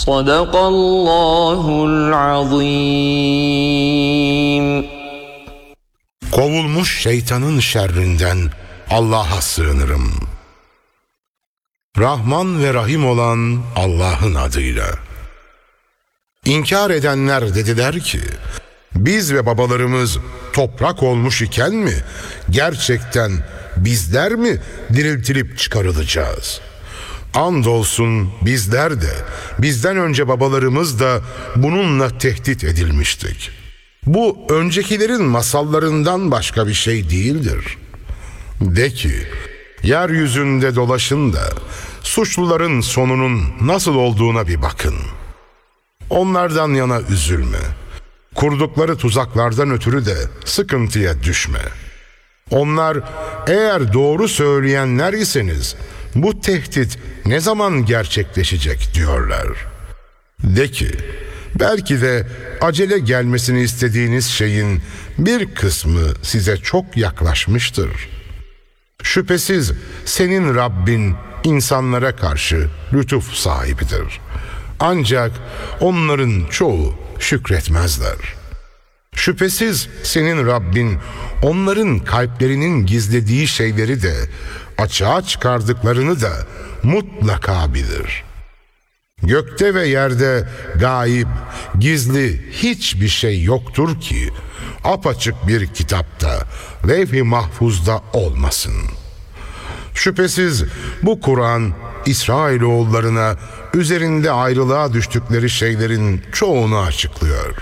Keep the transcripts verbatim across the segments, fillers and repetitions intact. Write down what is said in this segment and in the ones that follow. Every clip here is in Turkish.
Sadakallahul azim. Kovulmuş şeytanın şerrinden Allah'a sığınırım. Rahman ve Rahim olan Allah'ın adıyla. İnkar edenler dediler ki, biz ve babalarımız toprak olmuş iken mi, gerçekten bizler mi diriltilip çıkarılacağız? Andolsun bizler de, bizden önce babalarımız da bununla tehdit edilmiştik. Bu öncekilerin masallarından başka bir şey değildir. De ki, yeryüzünde dolaşın da suçluların sonunun nasıl olduğuna bir bakın. Onlardan yana üzülme. Kurdukları tuzaklardan ötürü de sıkıntıya düşme. Onlar eğer doğru söyleyenler iseniz bu tehdit ne zaman gerçekleşecek diyorlar. De ki, belki de acele gelmesini istediğiniz şeyin bir kısmı size çok yaklaşmıştır. Şüphesiz senin Rabbin insanlara karşı lütuf sahibidir. Ancak onların çoğu şükretmezler. Şüphesiz senin Rabbin onların kalplerinin gizlediği şeyleri de açığa çıkardıklarını da mutlaka bilir. Gökte ve yerde gayip, gizli hiçbir şey yoktur ki apaçık bir kitapta, levh-i mahfuzda olmasın. Şüphesiz bu Kur'an İsrailoğullarına üzerinde ayrılığa düştükleri şeylerin çoğunu açıklıyor.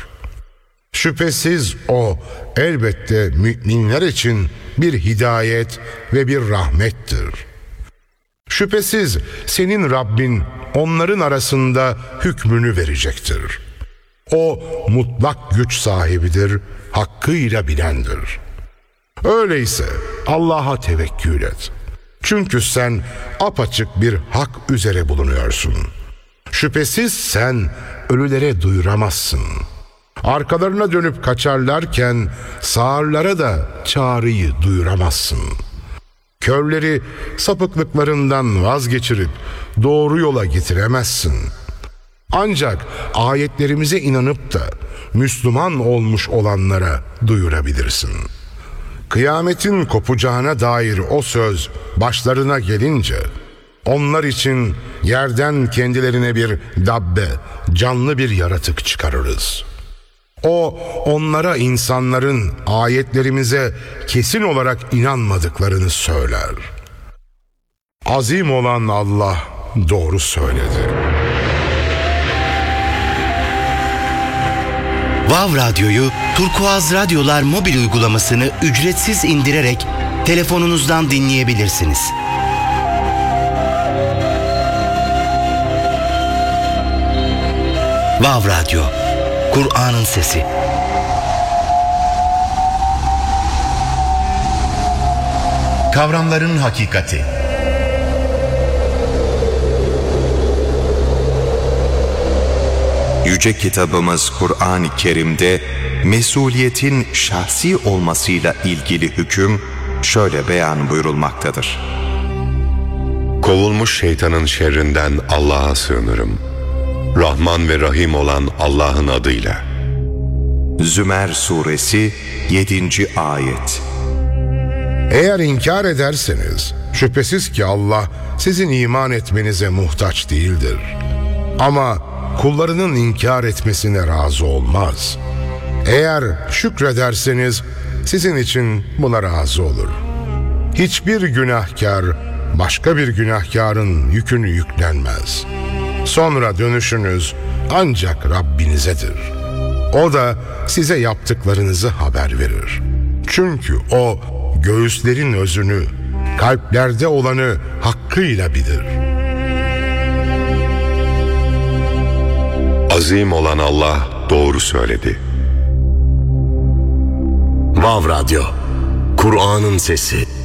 Şüphesiz o elbette müminler için bir hidayet ve bir rahmettir. Şüphesiz senin Rabbin onların arasında hükmünü verecektir. O mutlak güç sahibidir, hakkıyla bilendir. Öyleyse Allah'a tevekkül et. Çünkü sen apaçık bir hak üzere bulunuyorsun. Şüphesiz sen ölülere duyuramazsın. Arkalarına dönüp kaçarlarken sağırlara da çağrıyı duyuramazsın. Körleri sapıklıklarından vazgeçirip doğru yola getiremezsin. Ancak ayetlerimize inanıp da Müslüman olmuş olanlara duyurabilirsin. Kıyametin kopacağına dair o söz başlarına gelince, onlar için yerden kendilerine bir dabbe, canlı bir yaratık çıkarırız. O, onlara insanların ayetlerimize kesin olarak inanmadıklarını söyler. Azim olan Allah doğru söyledi. Vav Radyo'yu Turkuaz Radyolar mobil uygulamasını ücretsiz indirerek telefonunuzdan dinleyebilirsiniz. Vav Radyo, Kur'an'ın sesi. Kavramların hakikati. Yüce kitabımız Kur'an-ı Kerim'de mesuliyetin şahsi olmasıyla ilgili hüküm şöyle beyan buyurulmaktadır. Kovulmuş şeytanın şerrinden Allah'a sığınırım. Rahman ve Rahim olan Allah'ın adıyla. Zümer Suresi yedinci ayet. Eğer inkar ederseniz şüphesiz ki Allah sizin iman etmenize muhtaç değildir. Ama kullarının inkar etmesine razı olmaz. Eğer şükrederseniz sizin için buna razı olur. Hiçbir günahkar başka bir günahkarın yükünü yüklenmez. Sonra dönüşünüz ancak Rabbinizedir. O da size yaptıklarınızı haber verir. Çünkü o göğüslerin özünü, kalplerde olanı hakkıyla bilir. Azim olan Allah doğru söyledi. Vav Radyo, Kur'an'ın sesi.